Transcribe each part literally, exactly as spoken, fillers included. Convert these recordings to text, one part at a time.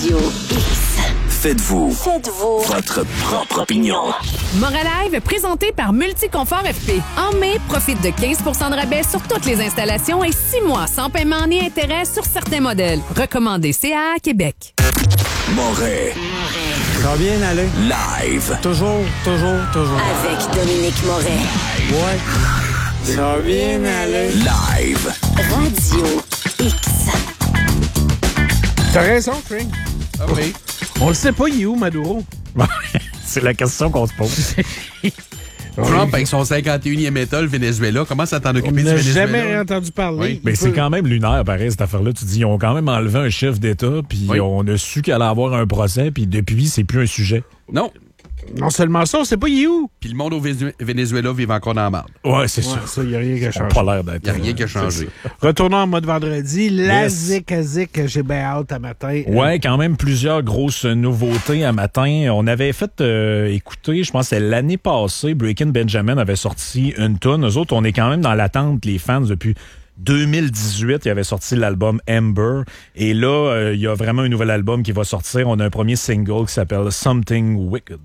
Radio X. Faites-vous. Faites-vous. Votre propre opinion. Moralive, présenté par Multiconfort F P. En mai, profite de quinze pour cent de rabais sur toutes les installations et six mois sans paiement ni intérêt sur certains modèles. Recommandé C A A Québec. Moret. Ça va bien aller. Live. Toujours, toujours, toujours. Avec Dominique Moret. Ouais. Ça va bien aller. Live. Radio X. T'as raison, Craig. Ah oui. On le sait pas, il est où, Maduro? C'est la question qu'on se pose. Trump, avec son cinquante et unième État, le Venezuela, comment ça t'en occuper On du n'a Venezuela? jamais entendu parler. Oui. Mais Il c'est peut- quand même lunaire, pareil, cette affaire-là. Tu dis, ils ont quand même enlevé un chef d'État, puis Oui. on a su qu'elle allait avoir un procès, puis depuis, c'est plus un sujet. Non. Non seulement ça, on sait pas, il est où? Puis le monde au Vésu- Venezuela vit encore dans la marde. Ouais, c'est Ouais, ça. ça, il n'y a rien qui a Ça n'a changé. pas l'air d'être. Il n'y a rien qui a changé. Retournons en mode vendredi. La Yes. zik à zik, j'ai bien hâte à matin. Ouais, quand même plusieurs grosses nouveautés à matin. On avait fait euh, écouter, je pense que c'est l'année passée, Breaking Benjamin avait sorti une tonne. Nous autres, on est quand même dans l'attente, les fans, depuis deux mille dix-huit. Il avait sorti l'album Amber. Et là, euh, il y a vraiment un nouvel album qui va sortir. On a un premier single qui s'appelle Something Wicked.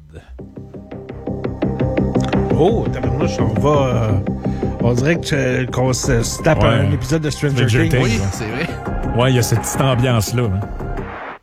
Oh, tabarnouche, on va... euh, on dirait que tu- qu'on se, se tape Ouais. un épisode de Stranger Stranger Things. Things. Oui, c'est vrai. Ouais, il y a cette petite ambiance-là. Hein.